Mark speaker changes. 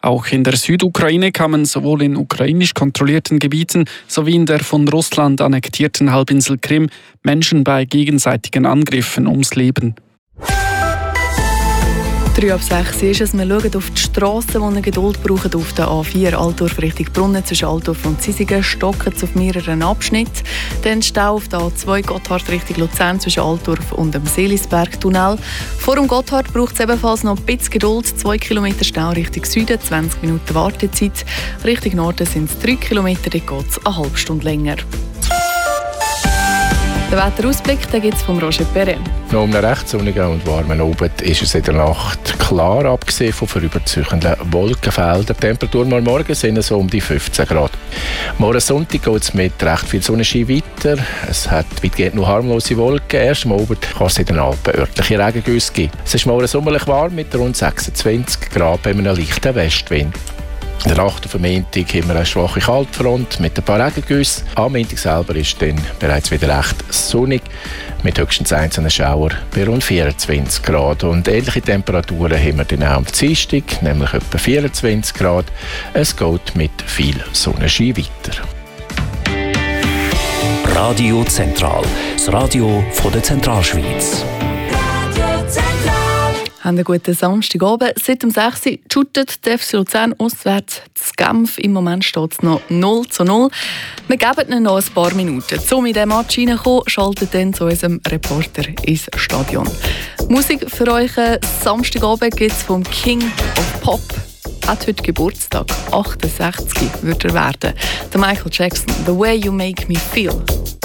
Speaker 1: Auch in der Südukraine kamen sowohl in ukrainisch kontrollierten Gebieten sowie in der von Russland annektierten Halbinsel Krim Menschen bei gegenseitigen Angriffen ums Leben.
Speaker 2: 5:03 ist es. Wir schauen auf die Strassen, die eine Geduld brauchen. Auf der A4 Altdorf Richtung Brunnen zwischen Altdorf und Zisigen stocken es auf mehreren Abschnitten. Dann Stau auf der A2 Gotthard Richtung Luzern zwischen Altdorf und dem Seelisberg-Tunnel. Vor dem Gotthard braucht es ebenfalls noch ein bisschen Geduld. 2 Kilometer Stau Richtung Süden, 20 Minuten Wartezeit. Richtung Norden sind es 3 Kilometer, dort geht es eine halbe Stunde länger. Der Wetterausblick gibt es von Roger Perret.
Speaker 3: Nach einem recht sonnigen und warmen Abend ist es in der Nacht klar, abgesehen von vorüberziehenden Wolkenfeldern. Die Temperaturen morgen sind so um die 15 Grad. Morgen Sonntag geht es mit recht viel Sonnenschein weiter. Es hat weitgehend nur harmlose Wolken. Erst am Abend kann es in den Alpen örtliche Regengüsse geben. Es ist morgen sommerlich warm mit rund 26 Grad bei einem leichten Westwind. In der Nacht auf den Montag haben wir eine schwache Kaltfront mit ein paar Regengüssen. Am Montag selber ist dann bereits wieder recht sonnig, mit höchstens einzelnen Schauer bei rund 24 Grad. Und ähnliche Temperaturen haben wir dann auch am Dienstag, nämlich etwa 24 Grad. Es geht mit viel Sonnenschein weiter.
Speaker 4: Radio Zentral, das Radio von der Zentralschweiz.
Speaker 2: Haben einen guten Samstagabend. Seit dem 6. Uhr shootet der FC Luzern auswärts zu Genf. Im Moment steht es noch 0:0. Wir geben ihnen noch ein paar Minuten. Um in diesen Match reinzukommen, schaltet dann zu unserem Reporter ins Stadion. Musik für euch Samstagabend gibt es vom King of Pop. Hat heute Geburtstag. 68 wird er werden. Der Michael Jackson, «The Way You Make Me Feel».